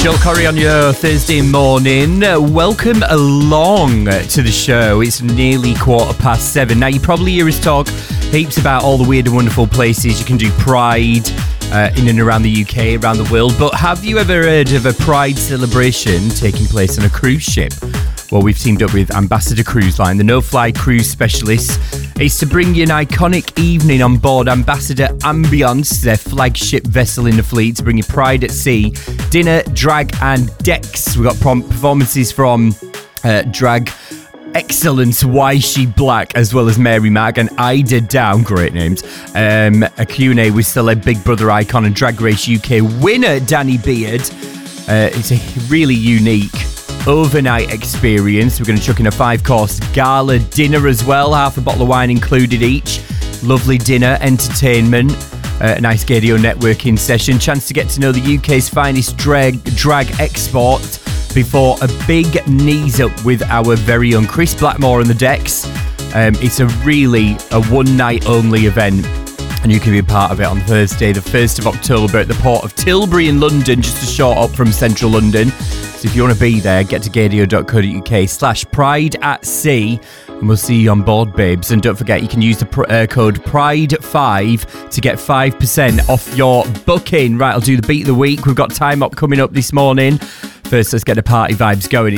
Joel Corry on your Thursday morning. Welcome along to the show. It's nearly 7:15. Now, you probably hear us talk heaps about all the weird and wonderful places you can do Pride in and around the UK, around the world. But have you ever heard of a Pride celebration taking place on a cruise ship? Well, we've teamed up with Ambassador Cruise Line, the no-fly cruise specialists. It's to bring you an iconic evening on board Ambassador Ambiance, their flagship vessel in the fleet, to bring you Pride at Sea, dinner, drag and decks. We've got performances from drag excellence Why She Black, as well as Mary Mag and Ida Down, great names. A Q&A with celeb Big Brother icon and Drag Race UK winner Danny Beard. It's a really unique overnight experience. We're going to chuck in a 5-course gala dinner as well, half a bottle of wine included each. Lovely dinner, entertainment, a nice Gadio networking session, chance to get to know the UK's finest drag export before a big knees up with our very own Chris Blackmore on the decks. It's a one night only event, and you can be a part of it on Thursday, the 1st of October at the port of Tilbury in London, just a short up from central London. So if you want to be there, get to gadio.co.uk/Pride at Sea, and we'll see you on board, babes. And don't forget, you can use the code PRIDE5 to get 5% off your booking. Right, I'll do the beat of the week. We've got Time Up coming up this morning. First, let's get the party vibes going.